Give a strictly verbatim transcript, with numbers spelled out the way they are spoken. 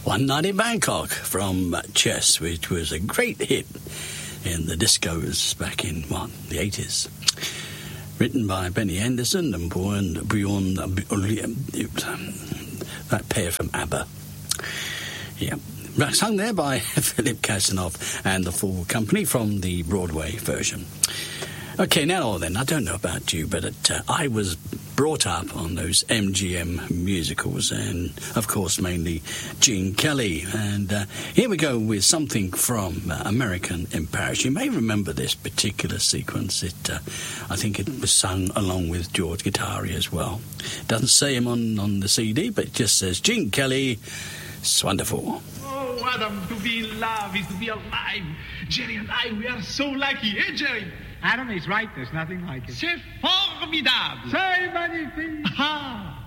One Night in Bangkok from Chess, which was a great hit in the discos back in, what, the eighties. Written by Benny Andersson and Bjorn, Bjorn, that pair from ABBA. Yeah. Sung there by Philip Casanov and the Full Company from the Broadway version. Okay, now then, I don't know about you, but it, uh, I was brought up on those M G M musicals, and of course mainly Gene Kelly. And uh, here we go with something from uh, American in Paris. You may remember this particular sequence. It, uh, I think it was sung along with George Guittari as well. It doesn't say him on, on the C D, but it just says Gene Kelly. It's wonderful. Oh, Adam, to be in love is to be alive. Jerry and I, we are so lucky, eh, Jerry? Adam is right, there's nothing like it. C'est formidable! C'est magnifique! Ah!